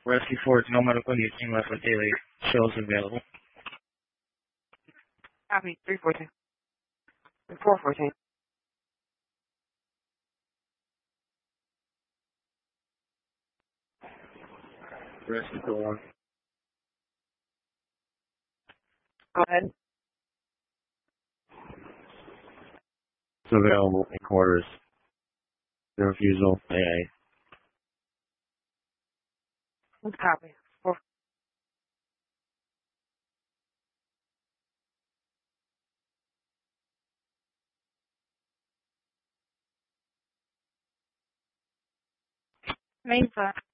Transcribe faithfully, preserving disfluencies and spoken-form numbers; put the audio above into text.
Rescue Force, no medical needs, team left with daily shows available. Copy, three fourteen. four fourteen. Rescue to one. Go ahead. It's available in quarters. The refusal, A A. Copy. Four. Main side.